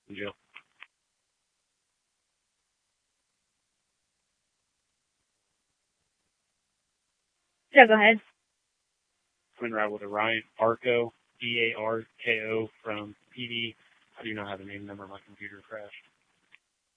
Jill. Yeah, go ahead. Twin ride with Ryan Arco, Barko from PD. I do not have a name number. My computer crashed.